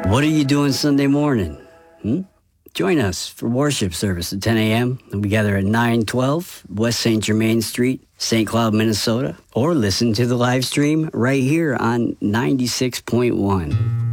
What are you doing Sunday morning? Join us for worship service at 10 a.m. We gather at 912 West St. Germain Street, St. Cloud, Minnesota, or listen to the live stream right here on 96.1.